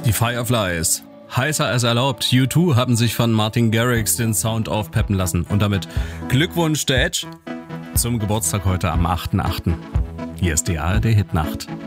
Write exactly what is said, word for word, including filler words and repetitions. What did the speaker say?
Die Fireflies. Heißer als erlaubt. U zwei haben sich von Martin Garrix den Sound aufpeppen lassen. Und damit Glückwunsch der Edge zum Geburtstag heute am achten achten Hier ist die A R D Hitnacht.